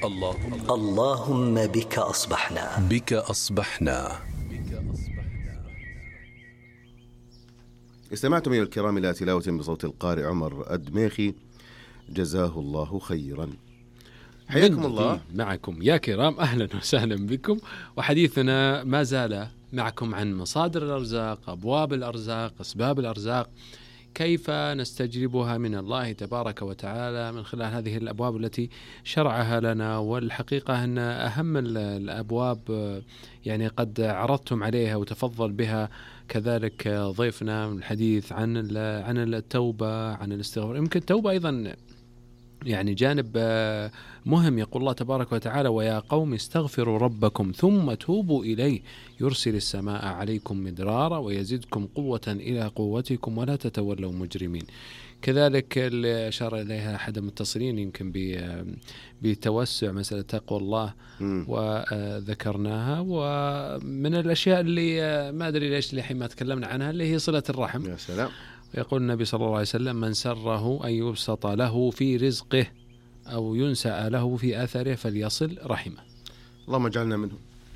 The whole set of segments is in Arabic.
اللهم بك أصبحنا. بك أصبحنا. استمعتم أيها الكرام إلى تلاوة بصوت القارئ عمر الدميخي جزاه الله خيرا. حياكم الله معكم يا كرام، أهلا وسهلا بكم. وحديثنا ما زال معكم عن مصادر الأرزاق، أبواب الأرزاق، أسباب الأرزاق، كيف نستجلبها من الله تبارك وتعالى من خلال هذه الأبواب التي شرعها لنا. والحقيقة أن أهم الأبواب يعني قد عرضتم عليها وتفضل بها كذلك ضيفنا من الحديث عن التوبة، عن الاستغفار. يمكن التوبة أيضا يعني جانب مهم. يقول الله تبارك وتعالى: ويا قوم استغفروا ربكم ثم توبوا إليه يرسل السماء عليكم مدرارا ويزدكم قوة إلى قوتكم ولا تتولوا مجرمين. كذلك اللي أشار إليها أحد المتصلين يمكن بتوسع مسألة تقوى الله وذكرناها. ومن الأشياء اللي ما أدري ليش لحين ما تكلمنا عنها اللي هي صلة الرحم. يا سلام. يقول النبي صلى الله عليه وسلم: من سره أن يبسط له في رزقه أو ينسأ له في أثره فليصل رحمه. اللهم اجعلنا منه.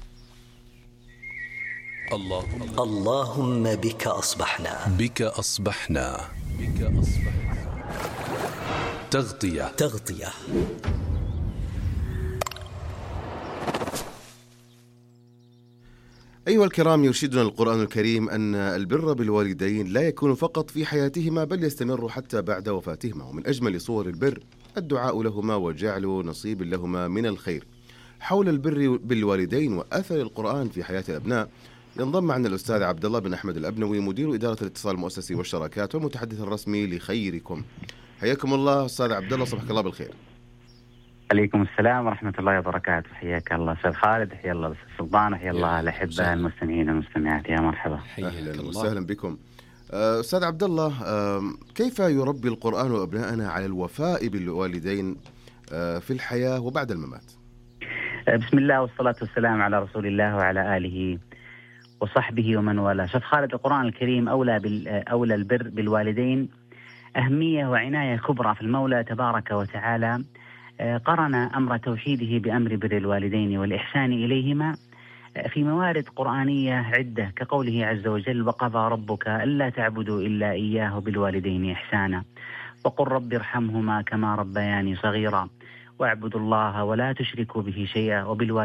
اللهم بك أصبحنا. بك أصبحنا. بك أصبحنا. تغطية. أيها الكرام، يرشدنا القرآن الكريم أن البر بالوالدين لا يكون فقط في حياتهما بل يستمر حتى بعد وفاتهما. ومن أجمل صور البر الدعاء لهما وجعل نصيب لهما من الخير. حول البر بالوالدين وأثر القرآن في حياة الأبناء ينضم معنا الأستاذ عبد الله بن أحمد الأبنوي، مدير إدارة الاتصال المؤسسي والشراكات والمتحدث الرسمي لخيركم. حياكم الله أستاذ عبد الله، صباحك الله بالخير. عليكم السلام ورحمة الله وبركاته. حياك الله أستاذ خالد، حيا الله أستاذ سلطان، حيا الله الأحبة المستمعين والمستمعات. يا مرحبا، أهلا وسهلا بكم. أستاذ عبد الله، كيف يربي القرآن أبناءنا على الوفاء بالوالدين في الحياة وبعد الممات؟ بسم الله والصلاة والسلام على رسول الله وعلى آله وصحبه ومن والاه. أستاذ خالد، القرآن الكريم أولى البر بالوالدين أهمية وعناية كبرى في المولى تبارك وتعالى. قرن أمر توحيده بأمر بر الوالدين والإحسان إليهما في موارد قرآنية عدة، كقوله عز وجل: وقضى ربك ألا تعبدوا إلا إياه بالوالدين إحسانا وقل رب ارحمهما كما ربياني صغيرا واعبدوا الله ولا تشركوا به شيئا وبالوالدين